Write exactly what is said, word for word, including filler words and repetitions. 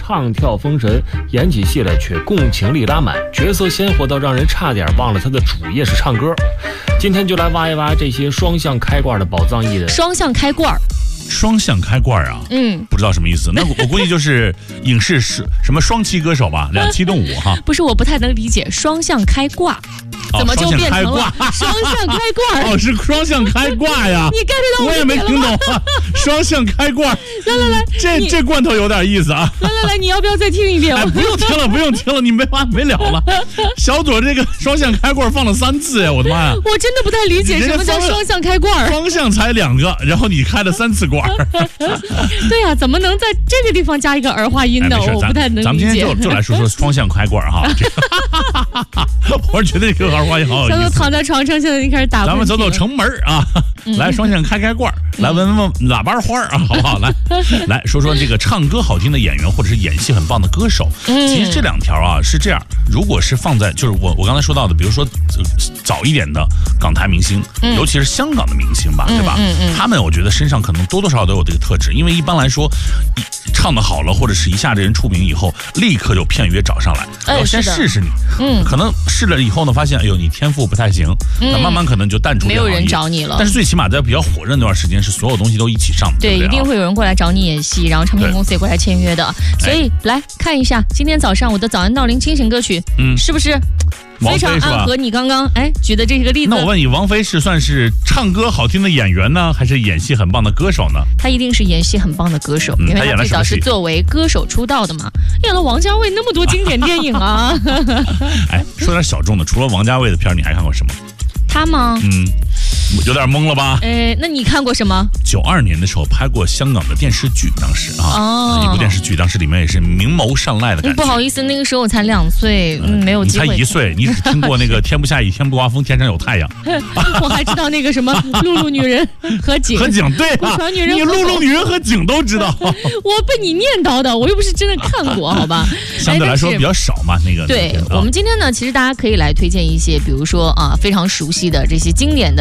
唱跳封神，演起戏来却共情力拉满，角色鲜活到让人差点忘了他的主业是唱歌。今天就来挖一挖这些双向开挂的宝藏艺人。 双向开挂， 双向开挂啊， 嗯， 不知道什么意思。那我估计就是影视是什么双栖歌手吧，两栖动物哈。 不是，我不太能理解双向开挂。怎么就变成了双向开挂？ 哦，是双向开挂呀！ 你 get 到我也没听懂啊。双向开挂， 来来来， 这这罐头有点意思啊！ 来来来，你要不要再听一遍？ 哎，不用听了，不用听了，你没完没了了。小左这个双向开挂放了三次哎，我的妈呀！ 我真的不太理解什么叫双向开挂。 方向才两个，然后你开了三次挂。 对呀、啊，怎么能在这个地方加一个儿化音呢？ 哎、 我不太能理解。 咱们今天就就来说说双向开挂哈。我是觉得这个儿化音好有意思。 小左躺在床上，现在已经开始打。 咱们走走城门啊， 嗯、 来双向开开挂，嗯、来闻闻喇叭花啊，好不好？来来说说这个唱歌好听的演员，或者是演戏很棒的歌手。嗯、其实这两条啊是这样，如果是放在就是我我刚才说到的，比如说、呃、早一点的港台明星，嗯、尤其是香港的明星吧，对吧？ 嗯嗯嗯、 他们我觉得身上可能多多少少都有这个特质，因为一般来说，唱得好了，或者是一下这人出名以后，立刻就片约找上来， 哎、 我先试试你。 嗯， 可能试了以后呢，发现哎呦你天赋不太行，嗯、那慢慢可能就淡出这个行业， 没有人找你了。 但是最起码在比较火热那段时间，是所有东西都一起上的。 对， 对对啊、 一定会有人过来找你演戏，然后唱片公司也过来签约的。所以、哎、来看一下今天早上我的早安闹铃清醒歌曲，嗯，是不是非常暗合你刚刚哎举的这个例子？ 那我问你，王菲是算是唱歌好听的演员呢，还是演戏很棒的歌手呢？ 她一定是演戏很棒的歌手， 嗯、 因为她最早是作为歌手出道的嘛，演了王家卫那么多经典电影啊。 哎，说点小众的，除了王家卫的片，你还看过什么？ 他吗？ 嗯，有点懵了吧？ 哎，那你看过什么？ 九二年的时候拍过香港的电视剧，当时啊，哦、一部电视剧，当时里面也是明眸善睐的感觉。 不好意思，那个时候我才两岁，嗯，没有机会。 你才一岁，你只听过那个天不下雨，天不刮风，天上有太阳。 我还知道那个什么露露女人和景和景，对啊， 女人你露露女人和景都知道。 我被你念叨的，我又不是真的看过，好吧？ 相对来说比较少嘛，那个。 对，我们今天呢，其实大家可以来推荐一些，比如说啊，非常熟悉的这些经典的